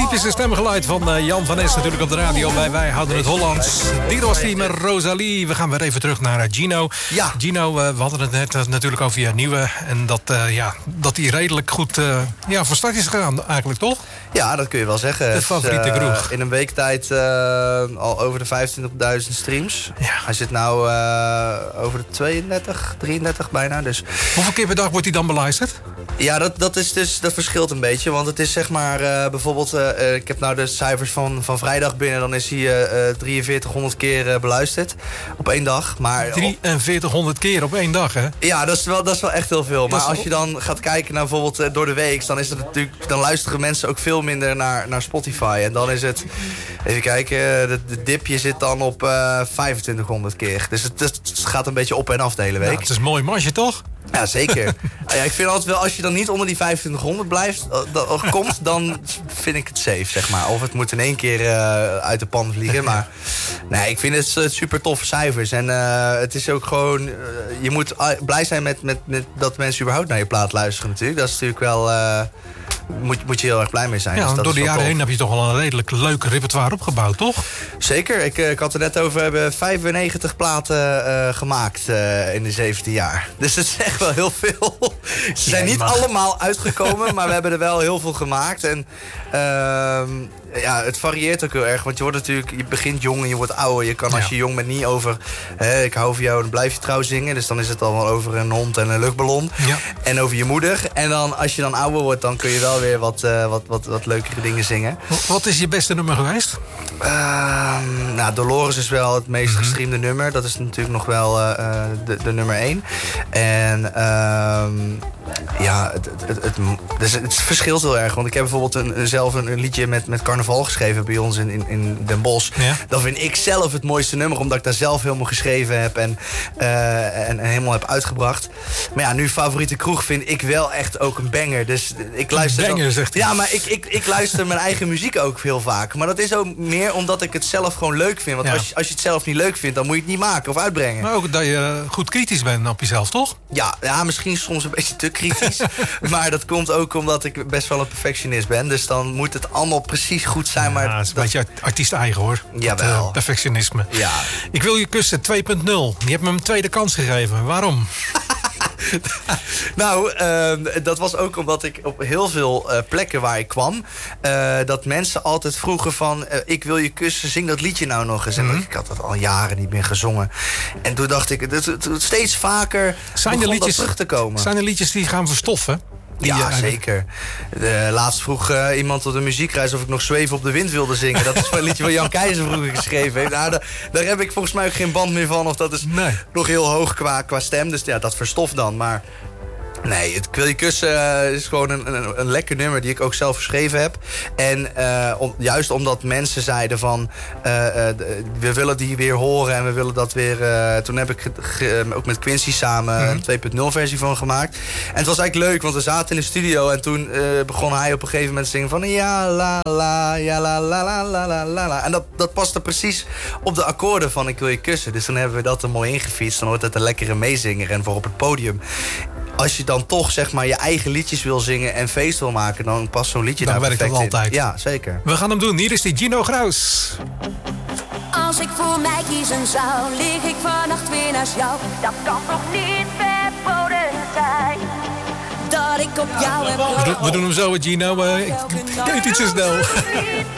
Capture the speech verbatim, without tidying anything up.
typische stemgeluid van uh, Jan van Es natuurlijk op de radio bij Wij Houden Het Hollands. Dit was die met Rosalie. We gaan weer even terug naar uh, Gino. Ja. Gino, uh, we hadden het net uh, natuurlijk over je nieuwe. En dat, uh, ja, dat die redelijk goed uh, ja, van start is gegaan eigenlijk, toch? Ja, dat kun je wel zeggen. De favoriete uh, kroeg. In een week tijd uh, al over de vijfentwintigduizend streams. Ja. Hij zit nou uh, over de tweeëndertig, drieëndertig bijna. Dus. Hoeveel keer per dag wordt hij dan beluisterd? Ja, dat, dat, is dus, dat verschilt een beetje. Want het is zeg maar uh, bijvoorbeeld... Uh, ik heb nou de cijfers van, van vrijdag binnen. Dan is hij uh, drieënveertighonderd keer uh, beluisterd. Op één dag. Maar drieënveertighonderd keer op één dag, hè? Ja, dat is wel, dat is wel echt heel veel. Maar is als je dan gaat kijken naar bijvoorbeeld uh, door de week... Dan, is het natuurlijk, dan luisteren mensen ook veel minder naar, naar Spotify. En dan is het... Even kijken, de, de dipje zit dan op uh, vijfentwintighonderd keer. Dus het, het gaat een beetje op en af de hele week. Nou, het is een mooi marge, toch? Ja, zeker. Ja, ik vind altijd wel, als je dan niet onder die vijfentwintighonderd blijft, dat, komt, dan vind ik het safe, zeg maar. Of het moet in één keer uh, uit de pan vliegen. Maar nee, ik vind het uh, super toffe cijfers. En uh, het is ook gewoon, uh, je moet blij zijn met, met, met dat mensen überhaupt naar je plaat luisteren natuurlijk. Dat is natuurlijk wel... Uh, Moet, moet je heel erg blij mee zijn. Ja, dus dat door de jaren tof. heen heb je toch wel een redelijk leuk repertoire opgebouwd, toch? Zeker. Ik, ik had het net over, we hebben vijfennegentig platen uh, gemaakt uh, in de zeventien jaar. Dus het is echt wel heel veel. Ze zijn niet allemaal uitgekomen, maar we hebben er wel heel veel gemaakt. En uh, ja, het varieert ook heel erg. Want je wordt natuurlijk, je begint jong en je wordt ouder. Je kan als je jong bent niet over, hè, ik hou van jou, dan blijf je trouw zingen. Dus dan is het al wel over een hond en een luchtballon. Ja. En over je moeder. En dan als je dan ouder wordt, dan kun je wel weer wat, uh, wat, wat, wat leukere dingen zingen. Wat is je beste nummer geweest? Uh, nou, Dolores is wel het meest mm-hmm. gestreamde nummer. Dat is natuurlijk nog wel uh, de, de nummer één. En uh, ja, het, het, het, het, het verschilt heel erg. Want ik heb bijvoorbeeld een, zelf een, een liedje met, met carnaval geschreven bij ons in, in, in Den Bosch. Ja. Dat vind ik zelf het mooiste nummer, omdat ik daar zelf helemaal geschreven heb en, uh, en, en helemaal heb uitgebracht. Maar ja, nu favoriete kroeg vind ik wel echt ook een banger. Dus ik luister een banger, dan, zegt hij. Ja, maar ik, ik, ik luister mijn eigen muziek ook heel vaak. Maar dat is ook meer omdat ik het zelf gewoon leuk vind. Want ja. als, je, als je het zelf niet leuk vindt, dan moet je het niet maken of uitbrengen. Maar ook dat je goed kritisch bent op jezelf, toch? Ja, ja misschien soms een beetje te kritisch. Maar dat komt ook omdat ik best wel een perfectionist ben. Dus dan moet het allemaal precies goed zijn. Maar ja, het is een dat... beetje artiest-eigen, hoor. Jawel. Uh, perfectionisme. Ja. Ik wil je kussen twee punt nul. Je hebt me een tweede kans gegeven. Waarom? Nou, uh, dat was ook omdat ik op heel veel uh, plekken waar ik kwam... Uh, dat mensen altijd vroegen van... Uh, ik wil je kussen, zing dat liedje nou nog eens. Mm-hmm. En ik had dat al jaren niet meer gezongen. En toen dacht ik, het, het, het steeds vaker zijn begon liedjes, dat terug te komen. Zijn er liedjes die gaan verstoffen? Ja, ja, zeker. De, laatst vroeg uh, iemand op de muziekreis of ik nog Zweven op de Wind wilde zingen. Dat is een liedje van Jan Keizer vroeger geschreven heeft. Nou, daar, daar heb ik volgens mij ook geen band meer van. Of dat is nee. nog heel hoog qua, qua stem. Dus ja, dat verstoft dan. Maar nee, het Ik wil je kussen uh, is gewoon een, een, een lekker nummer die ik ook zelf geschreven heb. En uh, om, juist omdat mensen zeiden van... Uh, uh, we willen die weer horen en we willen dat weer... Uh, toen heb ik ge, ge, ook met Quincy samen mm-hmm. een twee punt nul versie van gemaakt. En het was eigenlijk leuk, want we zaten in de studio... en toen uh, begon hij op een gegeven moment te zingen van... ja la la, ja la la la la la la la. En dat, dat paste precies op de akkoorden van Ik wil je kussen. Dus dan hebben we dat er mooi ingefietst. Dan wordt het een lekkere meezinger en voor op het podium... Als je dan toch zeg maar je eigen liedjes wil zingen en feest wil maken... dan past zo'n liedje dan daar werkt dat in. altijd. Ja, zeker. We gaan hem doen. Hier is die Gino Gruis. Als ik voor mij kiezen zou, lig ik vannacht weer naast jou. Dat kan toch niet verboden zijn. Dat ik op jou heb... We doen, we doen hem zo, Gino. Uh, ik deed iets te snel.